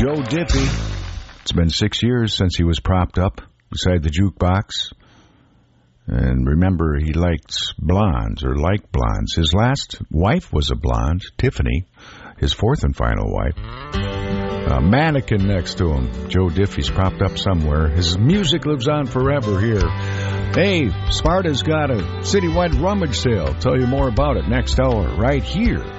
Joe Diffie. It's been 6 years since he was propped up beside the jukebox. And remember, he liked blondes. His last wife was a blonde, Tiffany, his fourth and final wife. A mannequin next to him. Joe Diffie's propped up somewhere. His music lives on forever here. Hey, Sparta's got a citywide rummage sale. Tell you more about it next hour right here